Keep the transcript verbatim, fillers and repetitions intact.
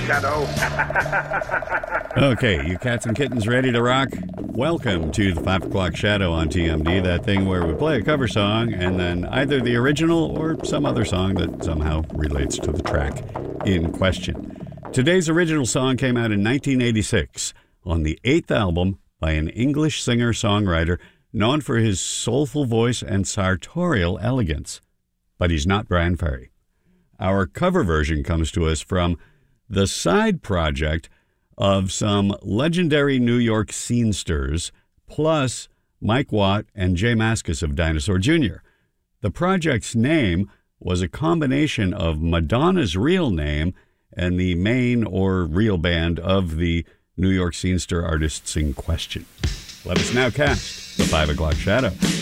Shadow. Okay, you cats and kittens ready to rock? Welcome to the five o'clock Shadow on T M D, that thing where we play a cover song and then either the original or some other song that somehow relates to the track in question. Today's original song came out in nineteen eighty-six on the eighth album by an English singer-songwriter known for his soulful voice and sartorial elegance. But he's not Brian Ferry. Our cover version comes to us from the side project of some legendary New York scenesters, plus Mike Watt and Jay Mascis of Dinosaur Junior The project's name was a combination of Madonna's real name and the main or real band of the New York scenester artists in question. Let us now cast the five o'clock Shadow.